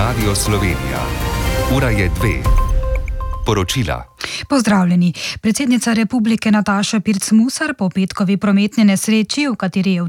Radio Slovenija. Ura je 2. Poročila. Pozdravljeni. Predsednica republike Nataša Pirc Musar po petkovi prometni nesreči, v kateri je v